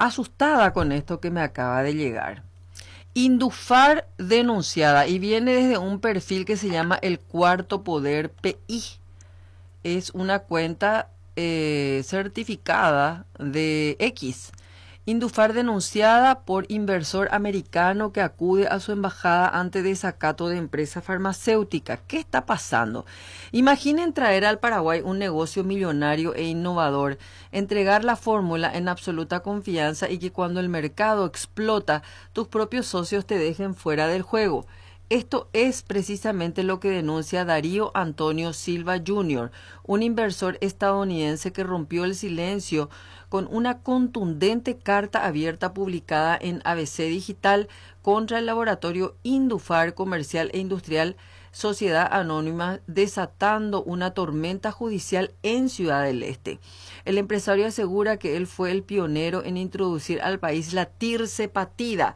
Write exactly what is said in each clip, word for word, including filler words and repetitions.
asustada con esto que me acaba de llegar. Indufar denunciada, y viene desde un perfil que se llama El Cuarto Poder P I. Es una cuenta eh, certificada de X. Indufar denunciada por inversor americano que acude a su embajada ante desacato de empresa farmacéutica. ¿Qué está pasando? Imaginen traer al Paraguay un negocio millonario e innovador, entregar la fórmula en absoluta confianza y que cuando el mercado explota, tus propios socios te dejen fuera del juego. Esto es precisamente lo que denuncia Darío Antonio Silva junior, un inversor estadounidense que rompió el silencio con una contundente carta abierta publicada en A B C Digital contra el laboratorio Indufar Comercial e Industrial, Sociedad Anónima, desatando una tormenta judicial en Ciudad del Este. El empresario asegura que él fue el pionero en introducir al país la tirzepatida,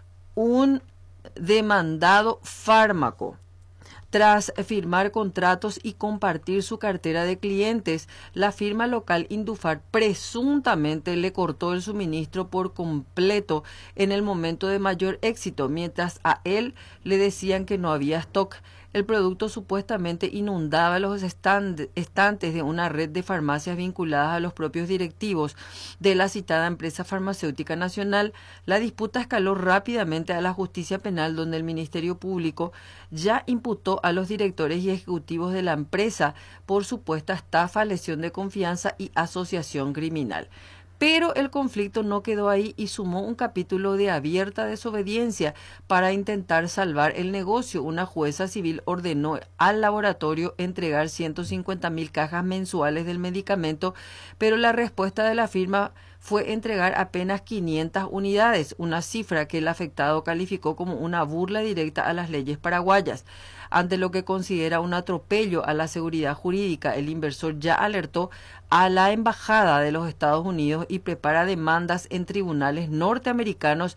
un demandado fármaco. Tras firmar contratos y compartir su cartera de clientes, la firma local Indufar presuntamente le cortó el suministro por completo en el momento de mayor éxito, mientras a él le decían que no había stock. El producto supuestamente inundaba los stand, estantes de una red de farmacias vinculadas a los propios directivos de la citada empresa farmacéutica nacional. La disputa escaló rápidamente a la justicia penal, donde el Ministerio Público ya imputó a los directores y ejecutivos de la empresa por supuesta estafa, lesión de confianza y asociación criminal. Pero el conflicto no quedó ahí y sumó un capítulo de abierta desobediencia para intentar salvar el negocio. Una jueza civil ordenó al laboratorio entregar ciento cincuenta mil cajas mensuales del medicamento, pero la respuesta de la firma fue entregar apenas quinientas unidades, una cifra que el afectado calificó como una burla directa a las leyes paraguayas. Ante lo que considera un atropello a la seguridad jurídica, el inversor ya alertó a la Embajada de los Estados Unidos y prepara demandas en tribunales norteamericanos,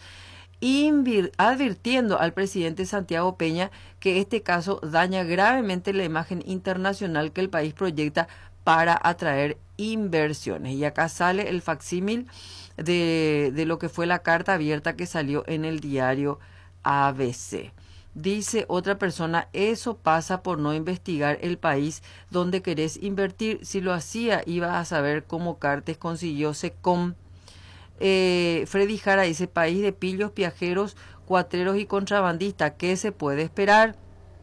advirtiendo al presidente Santiago Peña que este caso daña gravemente la imagen internacional que el país proyecta para atraer inversiones. Y acá sale el facsímil de, de lo que fue la carta abierta que salió en el diario A B C. Dice otra persona, eso pasa por no investigar el país donde querés invertir. Si lo hacía, iba a saber cómo Cartes consiguió SECOM. Eh, Freddy Jara dice, país de pillos, viajeros, cuatreros y contrabandistas, ¿qué se puede esperar?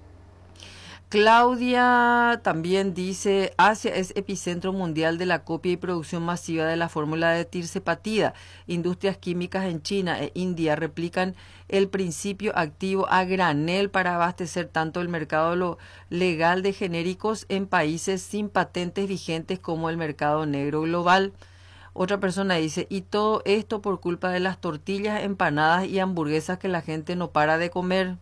Claudia también dice, Asia es epicentro mundial de la copia y producción masiva de la fórmula de tirzepatida. Industrias químicas en China e India replican el principio activo a granel para abastecer tanto el mercado lo legal de genéricos en países sin patentes vigentes como el mercado negro global. Otra persona dice, y todo esto por culpa de las tortillas, empanadas y hamburguesas que la gente no para de comer.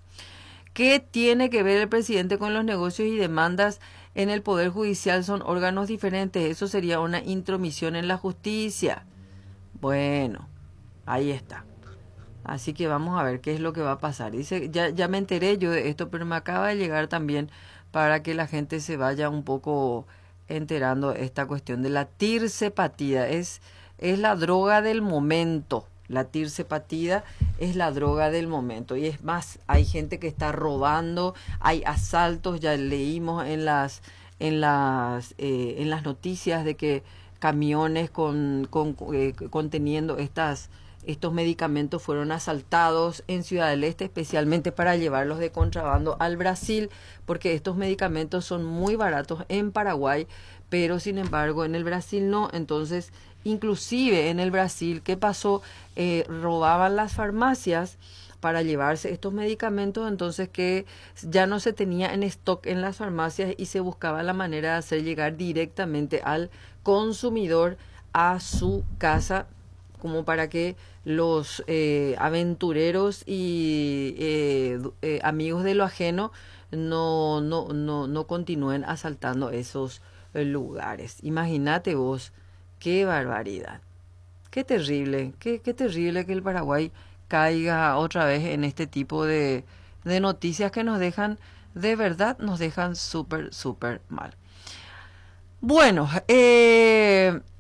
¿Qué tiene que ver el presidente con los negocios y demandas en el Poder Judicial? Son órganos diferentes. Eso sería una intromisión en la justicia. Bueno, ahí está. Así que vamos a ver qué es lo que va a pasar. Dice, ya, ya me enteré yo de esto, pero me acaba de llegar también para que la gente se vaya un poco enterando esta cuestión de la tirzepatida. Es, es la droga del momento. La tirzepatida es la droga del momento. Y es más, hay gente que está robando, hay asaltos, ya leímos en las en las eh, en las noticias de que camiones con, con eh, conteniendo estas estos medicamentos fueron asaltados en Ciudad del Este, especialmente para llevarlos de contrabando al Brasil, porque estos medicamentos son muy baratos en Paraguay, pero sin embargo en el Brasil no. Entonces, inclusive en el Brasil, ¿qué pasó? Eh, robaban las farmacias para llevarse estos medicamentos, entonces que ya no se tenía en stock en las farmacias y se buscaba la manera de hacer llegar directamente al consumidor a su casa, como para que los eh, aventureros y eh, eh, amigos de lo ajeno no, no, no, no continúen asaltando esos eh, lugares. Imagínate vos, qué barbaridad, qué terrible, qué, qué terrible que el Paraguay caiga otra vez en este tipo de, de noticias que nos dejan, de verdad, nos dejan súper, súper mal. Bueno, eh...